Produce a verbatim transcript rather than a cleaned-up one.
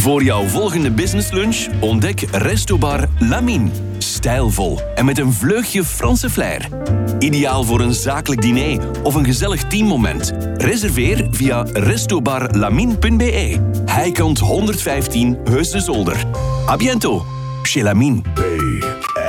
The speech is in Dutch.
Voor jouw volgende businesslunch ontdek Restobar Lamine. Stijlvol en met een vleugje Franse flair. Ideaal voor een zakelijk diner of een gezellig teammoment. Reserveer via restobarlamine punt be. Heikant honderdvijftien Heusden Zolder. A biento, chez Lamine.